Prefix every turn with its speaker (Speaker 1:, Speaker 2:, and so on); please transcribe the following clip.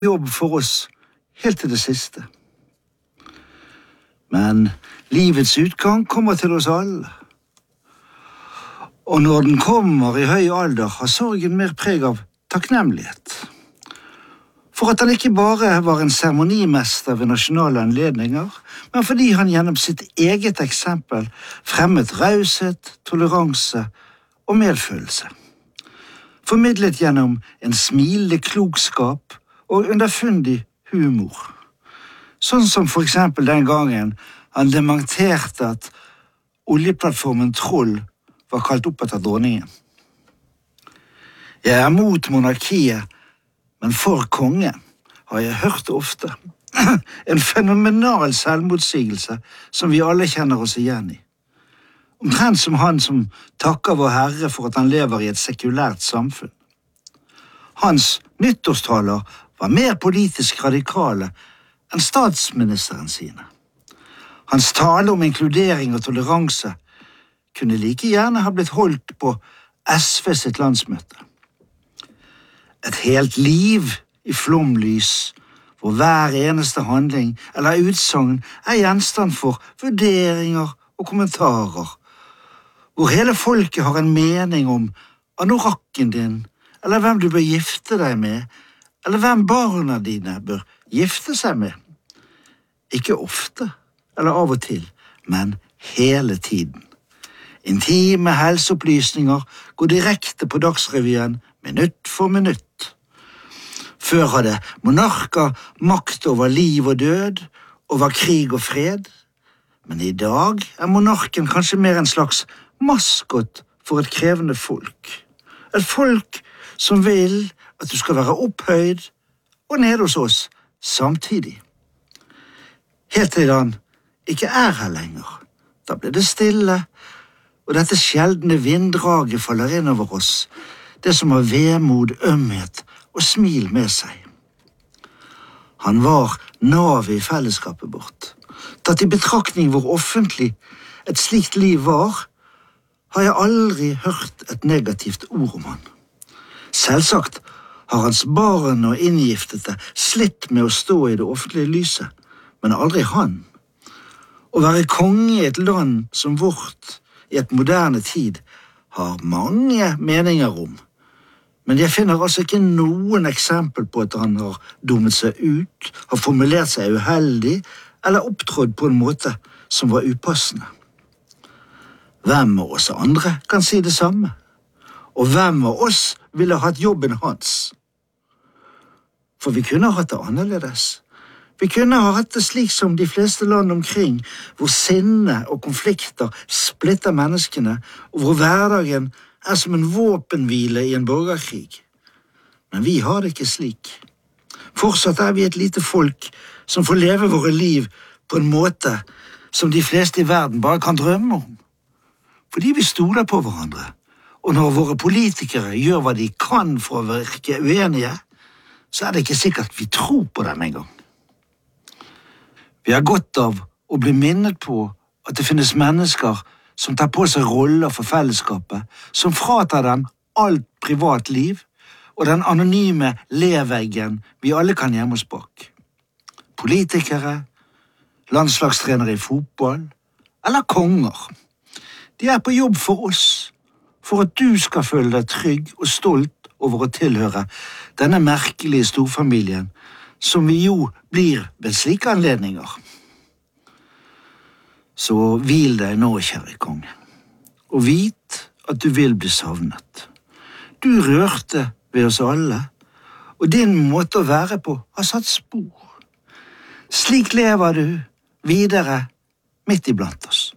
Speaker 1: jobb for oss helt til det siste. Men livets utgang kommer til oss alle. Og når den kommer i høy alder, har sorgen mer preg av takknemlighet. For at han ikke bare var en seremonimester ved nasjonale anledninger, men fordi han gjennom sitt eget eksempel fremmet raushet, toleranse og medfølelse. Formidlet gjennom en smilende klokskap og underfundig humor. Sånn som for eksempel den gangen han dementerte at oljeplattformen Troll var kalt opp etter dronningen. Jeg er mot monarkiet, men for konge, har jeg hørt det ofte. En fenomenal selvmotsigelse som vi alle kjenner oss igjen i. Omtrent som han som takker vår Herre for at han lever i et sekulært samfunn. Hans nyttårstaler var mer politisk radikale enn statsministeren sine. Hans tale om inkludering og toleranse kunne like gjerne ha blitt holdt på SV sitt landsmøte. Et helt liv i flomlys, hvor hver eneste handling eller utsagn er gjenstand for vurderinger og kommentarer, hvor hele folket har en mening om anorakken din, eller hvem du bør gifte deg med, eller hvem barna dine bør gifte seg med. Ikke ofte, eller av og til, men hele tiden. Intime helseopplysninger går direkte på Dagsrevyen minutt for minutt. Før hadde monarker makt over liv og død, over krig og fred, men i dag er monarken kanskje mer en slags maskot for et krevende folk. Et folk som vil at du skal være opphøyd og nede hos oss samtidig. Helt til han ikke er her lenger. Da blir det stille, og dette sjeldne vinddraget faller inn over oss, det som har vemod, ømhet og smil med seg. Han var navet i fellesskapet vårt. Tatt i betraktning hvor offentlig et slikt liv var, har jeg aldri hørt et negativt ord om han. Selvsagt har hans barn og inngiftete slitt med å stå i det offentlige lyset, men aldri han. Å være konge i et land som vårt i et moderne tid har mange meninger om, men jeg finner altså ikke noen eksempel på at han har dummet seg ut, har formulert seg uheldig eller opptrådt på en måte som var upassende. Hvem av oss andre kan si det samme? Og hvem av oss ville hatt jobben hans? For vi kunne hatt det annerledes. Vi kunne ha hatt det slik som de fleste land omkring, hvor sinne og konflikter splitter menneskene, og hvor hverdagen er som en våpenhvile i en borgerkrig. Men vi har det ikke slik. Fortsatt er vi et lite folk som får leve våre liv på en måte som de fleste i verden bare kan drømme om. Fordi vi stoler på hverandre, og når våre politikere gjør hva de kan for å virke uenige, så er det ikke sikkert vi tror på dem engang. Vi har godt av å bli minnet på at det finnes mennesker som tar på seg roller for fellesskapet, som fratar dem alt privat liv og den anonyme leveggen vi alle kan gjemme oss bak. Politikere, landslagstrenere i fotball eller konger. De er på jobb for oss, for at du skal føle deg trygg og stolt over å tilhøre denne merkelige storfamilien, som vi jo blir ved slike anledninger. Så hvil deg nå, kjære konge, og vit at du vil bli savnet. Du rørte ved oss alle, og din måte å være på har satt spor. Slik lever du videre midt iblant oss.